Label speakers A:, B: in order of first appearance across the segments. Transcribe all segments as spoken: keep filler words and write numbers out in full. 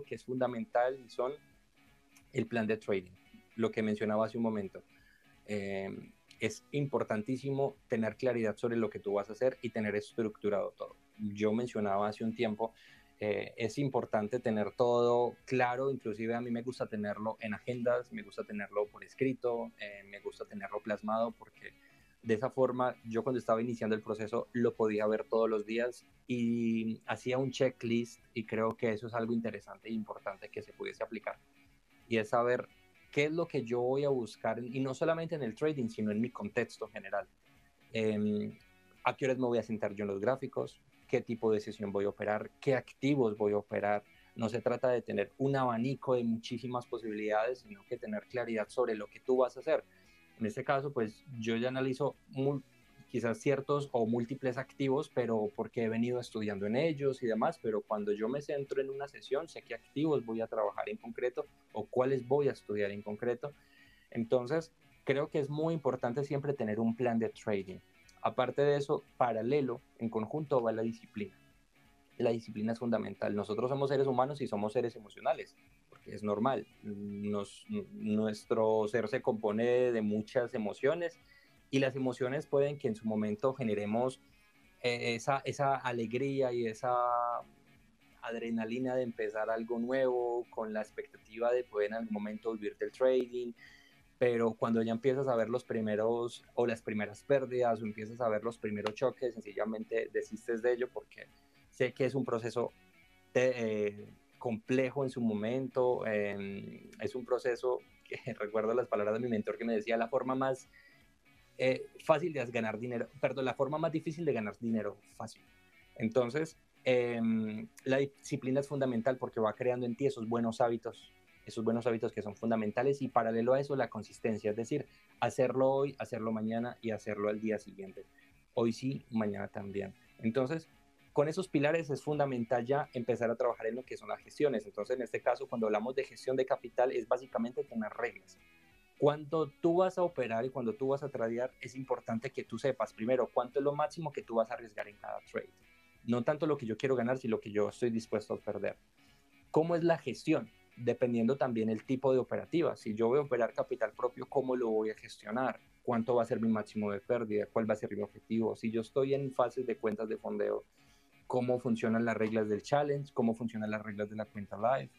A: que es fundamental son el plan de trading, lo que mencionaba hace un momento. Eh, es importantísimo tener claridad sobre lo que tú vas a hacer y tener estructurado todo. Yo mencionaba hace un tiempo, eh, es importante tener todo claro, inclusive a mí me gusta tenerlo en agendas, me gusta tenerlo por escrito, eh, me gusta tenerlo plasmado, porque de esa forma yo cuando estaba iniciando el proceso lo podía ver todos los días y hacía un checklist, y creo que eso es algo interesante e importante que se pudiese aplicar, y es saber qué es lo que yo voy a buscar, y no solamente en el trading, sino en mi contexto general. Eh, ¿A qué horas me voy a sentar yo en los gráficos? ¿Qué tipo de sesión voy a operar? ¿Qué activos voy a operar? No se trata de tener un abanico de muchísimas posibilidades, sino que tener claridad sobre lo que tú vas a hacer. En este caso, pues yo ya analizo muy, quizás ciertos o múltiples activos, pero porque he venido estudiando en ellos y demás, pero cuando yo me centro en una sesión, sé qué activos voy a trabajar en concreto o cuáles voy a estudiar en concreto. Entonces, creo que es muy importante siempre tener un plan de trading. Aparte de eso, paralelo, en conjunto va la disciplina. La disciplina es fundamental. Nosotros somos seres humanos y somos seres emocionales, porque es normal. Nos, nuestro ser se compone de muchas emociones, y las emociones pueden que en su momento generemos eh, esa, esa alegría y esa adrenalina de empezar algo nuevo, con la expectativa de poder en algún momento vivir del trading, pero cuando ya empiezas a ver los primeros o las primeras pérdidas o empiezas a ver los primeros choques, sencillamente desistes de ello, porque sé que es un proceso de, eh, complejo en su momento, eh, es un proceso que recuerdo las palabras de mi mentor que me decía: la forma más eh, fácil de ganar dinero, perdón, la forma más difícil de ganar dinero fácil. Entonces, eh, la disciplina es fundamental porque va creando en ti esos buenos hábitos, esos buenos hábitos que son fundamentales, y paralelo a eso la consistencia, es decir, hacerlo hoy, hacerlo mañana y hacerlo al día siguiente. Hoy sí, mañana también. Entonces, con esos pilares es fundamental ya empezar a trabajar en lo que son las gestiones. Entonces, en este caso, cuando hablamos de gestión de capital, es básicamente tener reglas. Cuando tú vas a operar y cuando tú vas a tradear, es importante que tú sepas primero cuánto es lo máximo que tú vas a arriesgar en cada trade. No tanto lo que yo quiero ganar, sino lo que yo estoy dispuesto a perder. ¿Cómo es la gestión? Dependiendo también el tipo de operativa. Si yo voy a operar capital propio, ¿cómo lo voy a gestionar? ¿Cuánto va a ser mi máximo de pérdida? ¿Cuál va a ser mi objetivo? Si yo estoy en fases de cuentas de fondeo, ¿cómo funcionan las reglas del challenge? ¿Cómo funcionan las reglas de la cuenta live?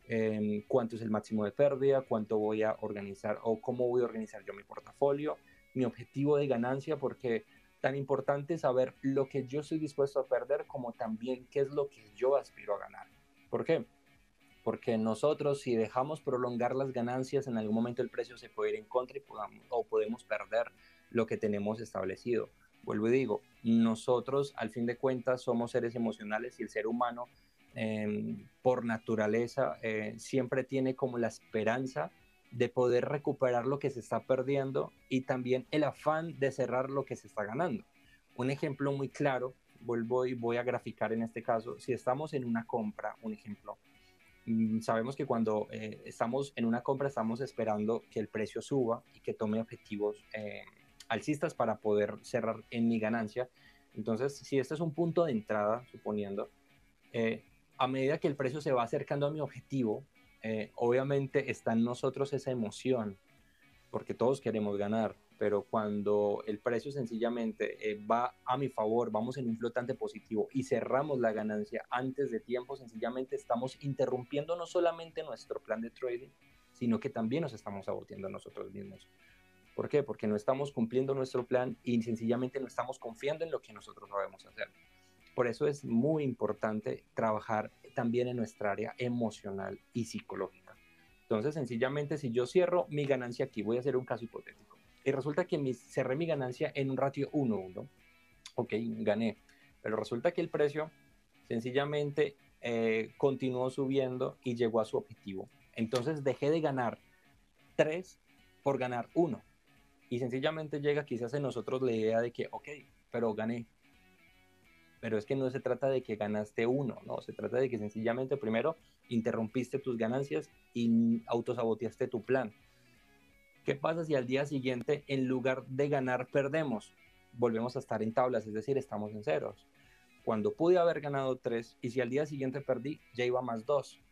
A: Eh, ¿Cuánto es el máximo de pérdida? ¿Cuánto voy a organizar o cómo voy a organizar yo mi portafolio? Mi objetivo de ganancia, porque tan importante es saber lo que yo estoy dispuesto a perder como también qué es lo que yo aspiro a ganar. ¿Por qué? Porque nosotros, si dejamos prolongar las ganancias, en algún momento el precio se puede ir en contra y podamos, o podemos perder lo que tenemos establecido. Vuelvo y digo, nosotros al fin de cuentas somos seres emocionales, y el ser humano eh, por naturaleza eh, siempre tiene como la esperanza de poder recuperar lo que se está perdiendo, y también el afán de cerrar lo que se está ganando. Un ejemplo muy claro, vuelvo y voy a graficar en este caso: si estamos en una compra, un ejemplo, sabemos que cuando eh, estamos en una compra estamos esperando que el precio suba y que tome objetivos eh, alcistas para poder cerrar en mi ganancia. Entonces, si este es un punto de entrada, suponiendo, eh, a medida que el precio se va acercando a mi objetivo, eh, obviamente está en nosotros esa emoción, porque todos queremos ganar, pero cuando el precio sencillamente eh, va a mi favor, vamos en un flotante positivo y cerramos la ganancia antes de tiempo, sencillamente estamos interrumpiendo no solamente nuestro plan de trading, sino que también nos estamos saboteando a nosotros mismos. ¿Por qué? Porque no estamos cumpliendo nuestro plan y sencillamente no estamos confiando en lo que nosotros sabemos hacer. Por eso es muy importante trabajar también en nuestra área emocional y psicológica. Entonces, sencillamente, si yo cierro mi ganancia aquí, voy a hacer un caso hipotético, y resulta que mi, cerré mi ganancia en un ratio uno uno, ok, gané, pero resulta que el precio sencillamente eh, continuó subiendo y llegó a su objetivo. Entonces dejé de ganar tres por ganar uno, y sencillamente llega quizás en nosotros la idea de que, ok, pero gané. Pero es que no se trata de que ganaste uno, no, se trata de que sencillamente primero interrumpiste tus ganancias y autosaboteaste tu plan. ¿Qué pasa si al día siguiente, en lugar de ganar, perdemos? Volvemos a estar en tablas, es decir, estamos en ceros. Cuando pude haber ganado tres, y si al día siguiente perdí, ya iba más dos.